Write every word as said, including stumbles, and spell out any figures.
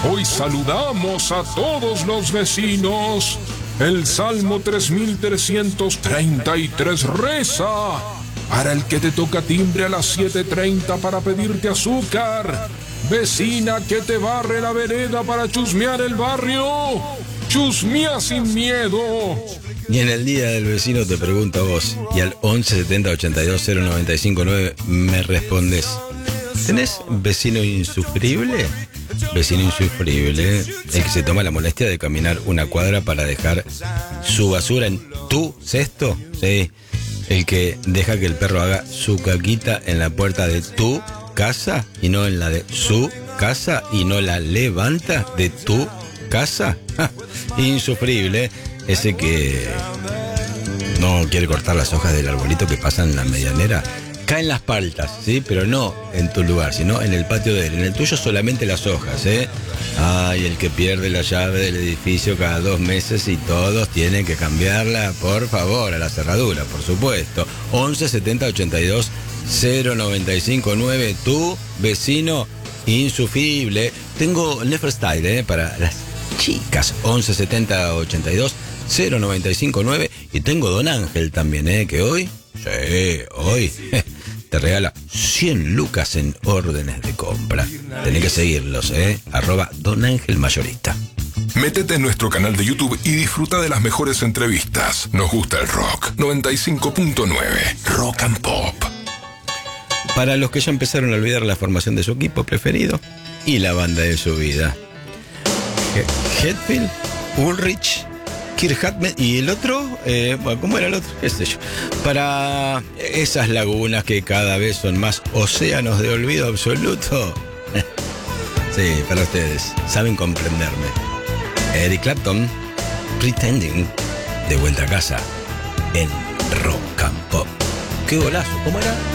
Hoy saludamos a todos los vecinos. El Salmo tres mil trescientos treinta y tres reza: para el que te toca timbre a las siete treinta para pedirte azúcar. Vecina que te barre la vereda para chusmear el barrio. Chusmea sin miedo. Y en el día del vecino te pregunto a vos, y al once setenta ochenta y dos cero noventa y cinco nueve me respondes: ¿tenés vecino insufrible? Vecino insufrible, el que se toma la molestia de caminar una cuadra para dejar su basura en tu cesto, sí. El que deja que el perro haga su caquita en la puerta de tu casa y no en la de su casa, y no la levanta de tu casa. Ja, insufrible. Ese que no quiere cortar las hojas del arbolito que pasan en la medianera. Caen las paltas, ¿sí? Pero no en tu lugar, sino en el patio de él. En el tuyo solamente las hojas, ¿eh? Ay, el que pierde la llave del edificio cada dos meses y todos tienen que cambiarla, por favor, a la cerradura, por supuesto. once setenta ochenta y dos cero noventa y cinco nueve, tu vecino insufrible. Tengo Neferstyle, ¿eh? Para las chicas, once setenta ochenta y dos cero noventa y cinco nueve. Y tengo Don Ángel también, ¿eh? Que hoy, sí, hoy te regala cien lucas en órdenes de compra. Tenés que seguirlos, ¿eh? Arroba Don Ángel Mayorista. Métete en nuestro canal de YouTube y disfruta de las mejores entrevistas. Nos gusta el rock. noventa y cinco punto nueve Rock and Pop. Para los que ya empezaron a olvidar la formación de su equipo preferido y la banda de su vida: Hetfield, Ulrich, Kirk Hammett y el otro, eh, bueno, ¿cómo era el otro? ¿Qué sé yo? Para esas lagunas que cada vez son más océanos de olvido absoluto. Sí, para ustedes, saben comprenderme. Eric Clapton, Pretending, de vuelta a casa en Rock and Pop. ¡Qué golazo! ¿Cómo era?